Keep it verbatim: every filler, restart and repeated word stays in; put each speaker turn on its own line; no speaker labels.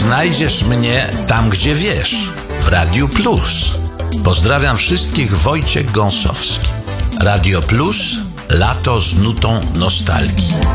Znajdziesz mnie tam, gdzie wiesz, w Radiu Plus. Pozdrawiam wszystkich, Wojciech Gąsowski. Radio Plus, lato z nutą nostalgii.